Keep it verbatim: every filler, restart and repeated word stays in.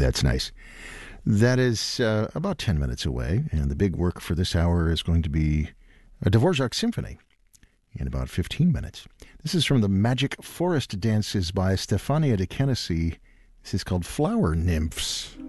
That's nice. That is uh, about ten minutes away, and the big work for this hour is going to be a Dvorak symphony in about fifteen minutes. This is from the Magic Forest Dances by Stefania de Kennesy. This is called Flower Nymphs.